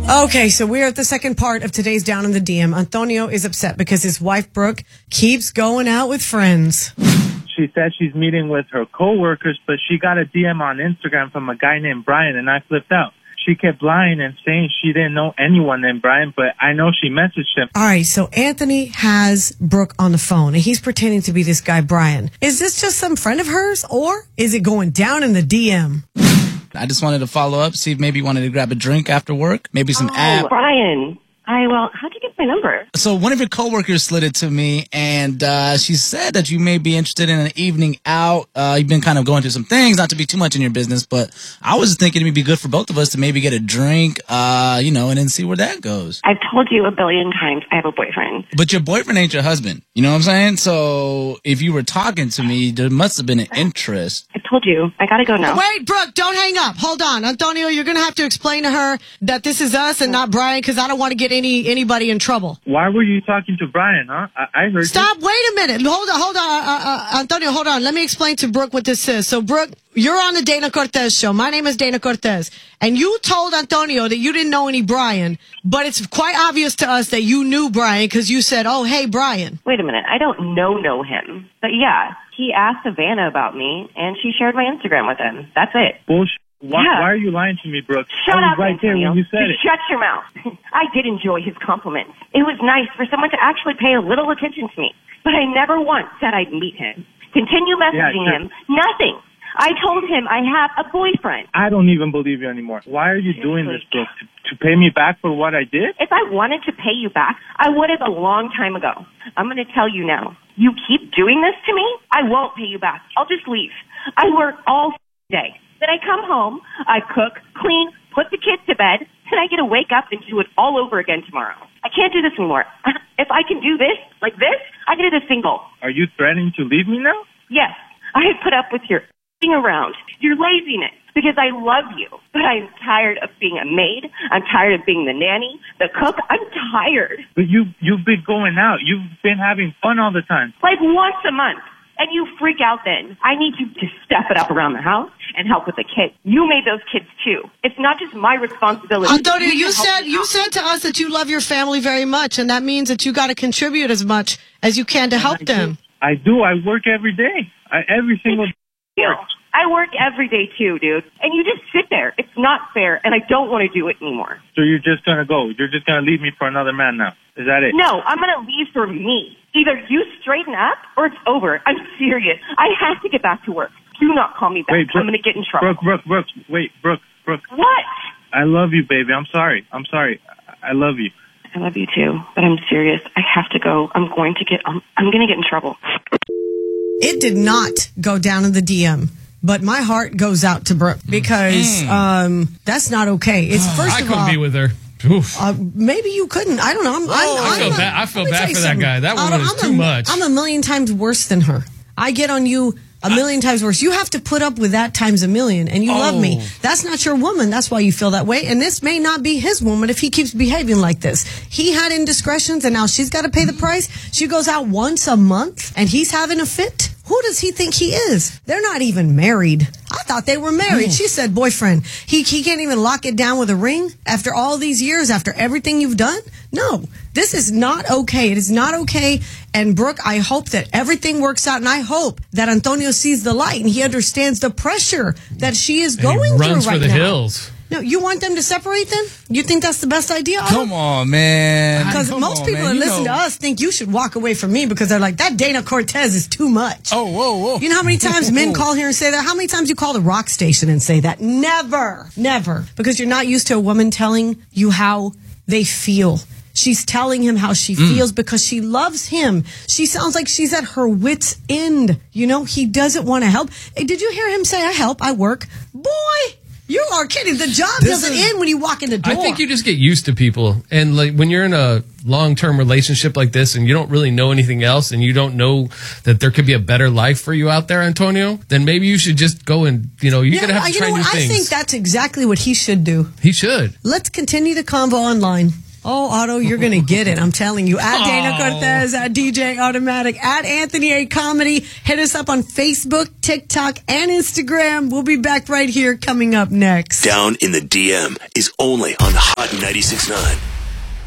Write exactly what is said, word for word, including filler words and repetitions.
Okay, so we're at the second part of today's Down in the D M. Antonio is upset because his wife, Brooke, keeps going out with friends. She said she's meeting with her coworkers, but she got a D M on Instagram from a guy named Brian, and I flipped out. She kept lying and saying she didn't know anyone named Brian, but I know she messaged him. All right, so Anthony has Brooke on the phone, and he's pretending to be this guy, Brian. Is this just some friend of hers, or is it going down in the D M? I just wanted to follow up, see if maybe you wanted to grab a drink after work, maybe some oh, app. Brian. I, well, how'd you get my number? So one of your coworkers slid it to me, and uh, she said that you may be interested in an evening out. Uh, you've been kind of going through some things, not to be too much in your business, but I was thinking it would be good for both of us to maybe get a drink, uh, you know, and then see where that goes. I've told you a billion times I have a boyfriend. But your boyfriend ain't your husband. You know what I'm saying? So if you were talking to me, there must have been an interest. I told you. I gotta go now. Wait, Brooke, don't hang up. Hold on. Antonio, you're going to have to explain to her that this is us and not Brian, because I don't want to get any anybody in trouble. Why were you talking to Brian, huh? I, I heard Stop. you. Wait a minute. Hold on. Hold on. Uh, uh, Antonio, hold on. Let me explain to Brooke what this is. So, Brooke, you're on the Dana Cortez show. My name is Dana Cortez. And you told Antonio that you didn't know any Brian, but it's quite obvious to us that you knew Brian because you said, oh, hey, Brian. Wait a minute. I don't know know him. But yeah, he asked Savannah about me, and she shared my Instagram with him. That's it. Bullshit. Why, Yeah. why are you lying to me, Brooke? Shut I was up, right there Antonio. when you said Just it. shut your mouth. I did enjoy his compliments. It was nice for someone to actually pay a little attention to me. But I never once said I'd meet him. Continue messaging Yeah, him. Nothing. I told him I have a boyfriend. I don't even believe you anymore. Why are you doing this, Brooke? To, to pay me back for what I did? If I wanted to pay you back, I would have a long time ago. I'm going to tell you now. You keep doing this to me, I won't pay you back. I'll just leave. I work all day. Then I come home, I cook, clean, put the kids to bed, and I get to wake up and do it all over again tomorrow. I can't do this anymore. If I can do this, like this, I can do this single. Are you threatening to leave me now? Yes, I have put up with your f***ing around, your laziness, because I love you. But I'm tired of being a maid. I'm tired of being the nanny, the cook. I'm tired. But you, you've been going out. You've been having fun all the time. Like once a month. And you freak out then. I need you to step it up around the house and help with the kids. You made those kids too. It's not just my responsibility. Antonio, you can help said me you out. said to us that you love your family very much, and that means that you got to contribute as much as you can to help I them. Do. I do. I work every day. I, every single day. You. I work every day too, dude. And you just sit there. It's not fair, and I don't want to do it anymore. So you're just going to go. You're just going to leave me for another man now. Is that it? No, I'm going to leave for me. Either you straighten up or it's over. I'm serious. I have to get back to work. Do not call me back. Wait, Brooke, I'm going to get in trouble. Brooke, Brooke, Brooke. Wait, Brooke, Brooke. What? I love you, baby. I'm sorry. I'm sorry. I love you. I love you too, but I'm serious. I have to go. I'm going to get, I'm, I'm going to get in trouble. It did not go down in the D M. But my heart goes out to Brooke because Mm. um, that's not okay. It's first I of couldn't all, be with her. Oof. Uh, maybe you couldn't. I don't know. I'm, I'm, I I'm feel a- bad- I feel let me bad tell you for that something. guy. That I woman don't- is I'm too a- much. I'm a million times worse than her. I get on you a million times worse. You have to put up with that times a million, and you love me. Oh. That's not your woman. That's why you feel that way. And this may not be his woman if he keeps behaving like this. He had indiscretions, and now she's got to pay the price. She goes out once a month, and he's having a fit. Who does he think he is? They're not even married. I thought they were married. She said boyfriend. He he can't even lock it down with a ring after all these years, after everything you've done? No, this is not okay. It is not okay. And Brooke, I hope that everything works out, and I hope that Antonio sees the light and he understands the pressure that she is And going he runs through right for the now. hills. No, you want them to separate then? You think that's the best idea? Come on, man. Because Come most on, people man. that You listen know- to us think you should walk away from me because they're like, that Dana Cortez is too much. Oh, whoa, whoa. You know how many times men call here and say that? How many times you call the rock station and say that? Never. Never. Because you're not used to a woman telling you how they feel. She's telling him how she Mm. feels because she loves him. She sounds like she's at her wit's end. You know, he doesn't want to help. Hey, did you hear him say, I help, I work? Boy, you are kidding. The job This doesn't is- end when you walk in the door. I think you just get used to people. And like when you're in a long-term relationship like this and you don't really know anything else and you don't know that there could be a better life for you out there, Antonio, then maybe you should just go and, you know, you're Yeah, going to have to you try know new what? things. I think that's exactly what he should do. He should. Let's continue the convo online. Oh, Otto, you're going to get it. I'm telling you. At Dana Cortez, at D J Automatic, at Anthony A. Comedy. Hit us up on Facebook, TikTok, and Instagram. We'll be back right here coming up next. Down in the D M is only on Hot ninety-six point nine.